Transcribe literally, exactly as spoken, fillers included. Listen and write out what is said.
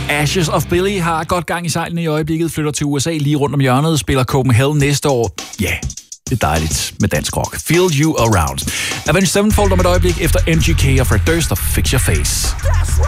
Ashes of Billy har godt gang i sejlene i øjeblikket, flytter til U S A lige rundt om hjørnet, spiller Copenhagen næste år. Ja, yeah, det er dejligt med dansk rock. Feel You Around. Avenged Sevenfold om et øjeblik efter M G K og Fred Durst og Fix Your Face.